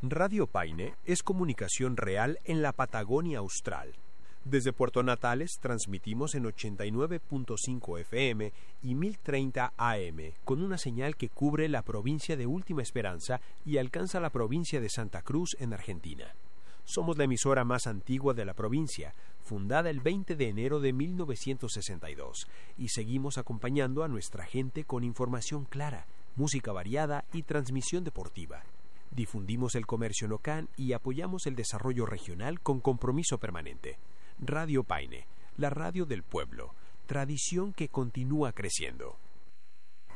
Radio Paine es comunicación real en la Patagonia Austral. Desde Puerto Natales transmitimos en 89.5 FM y 1030 AM, con una señal que cubre la provincia de Última Esperanza y alcanza la provincia de Santa Cruz en Argentina. Somos la emisora más antigua de la provincia, fundada el 20 de enero de 1962, y seguimos acompañando a nuestra gente con información clara, música variada y transmisión deportiva. Difundimos el comercio local y apoyamos el desarrollo regional con compromiso permanente. Radio Paine, la radio del pueblo, tradición que continúa creciendo.